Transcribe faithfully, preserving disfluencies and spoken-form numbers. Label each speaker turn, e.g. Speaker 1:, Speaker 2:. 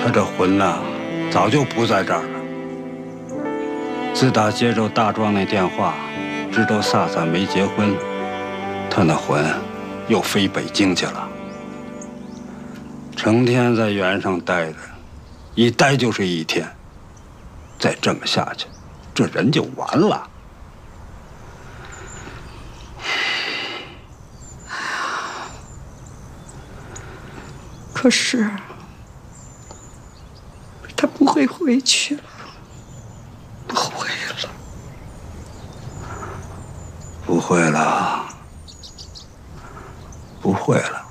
Speaker 1: 他这魂呐，早就不在这儿了。自打接着大壮那电话，知道萨萨没结婚，他那魂又飞北京去了，成天在园上待着，一待就是一天。再这么下去，这人就完了。
Speaker 2: 可是他不会回去了，不会了，
Speaker 1: 不会了，不会了。